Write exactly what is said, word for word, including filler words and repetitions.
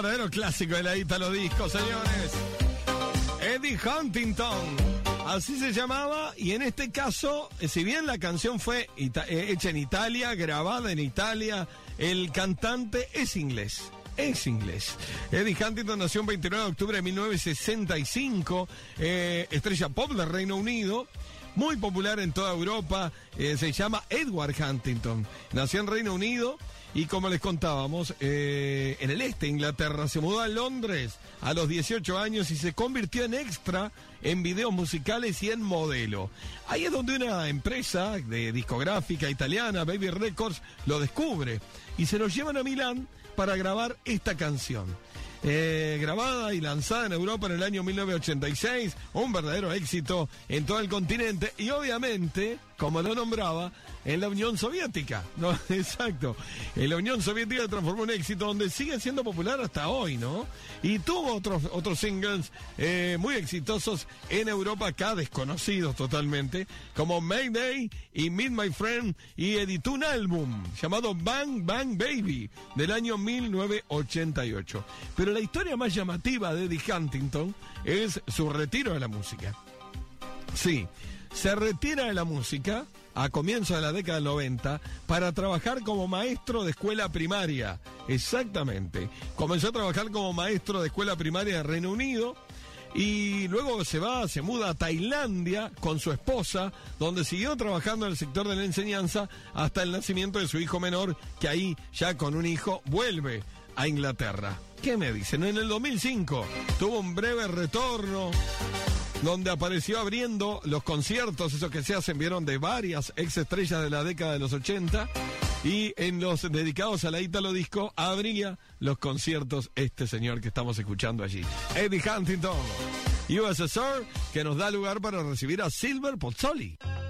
verdadero clásico de la Italo Disco, señores. Eddie Huntington, así se llamaba, y en este caso, si bien la canción fue ita- hecha en Italia, grabada en Italia, el cantante es inglés. Es inglés. Eddie Huntington nació el veintinueve de octubre de mil novecientos sesenta y cinco, eh, estrella pop del Reino Unido, muy popular en toda Europa, eh, se llama Edward Huntington. Nació en Reino Unido y, como les contábamos, eh, en el este de Inglaterra, se mudó a Londres a los dieciocho años y se convirtió en extra en videos musicales y en modelo. Ahí es donde una empresa de discográfica italiana, Baby Records, lo descubre y se lo llevan a Milán para grabar esta canción. Eh, grabada y lanzada en Europa en el año mil novecientos ochenta y seis, un verdadero éxito en todo el continente y obviamente, como lo nombraba, en la Unión Soviética, ¿no? Exacto. En la Unión Soviética transformó en éxito donde sigue siendo popular hasta hoy, ¿no? Y tuvo otros, otros singles eh, muy exitosos en Europa, acá desconocidos totalmente, como Mayday y Meet My Friend, y editó un álbum llamado Bang Bang Baby del año mil novecientos ochenta y ocho. Pero la historia más llamativa de Eddie Huntington es su retiro de la música. Sí, se retira de la música a comienzos de la década del noventa para trabajar como maestro de escuela primaria. Exactamente. Comenzó a trabajar como maestro de escuela primaria de Reino Unido y luego se va, se muda a Tailandia con su esposa, donde siguió trabajando en el sector de la enseñanza hasta el nacimiento de su hijo menor, que ahí, ya con un hijo, vuelve a Inglaterra. ¿Qué me dicen? En el dos mil cinco tuvo un breve retorno donde apareció abriendo los conciertos, esos que se hacen, vieron, de varias ex estrellas de la década de los ochenta, y en los dedicados a la Italo Disco abría los conciertos este señor que estamos escuchando allí, Eddie Huntington, U S S R, que nos da lugar para recibir a Silver Pozzoli.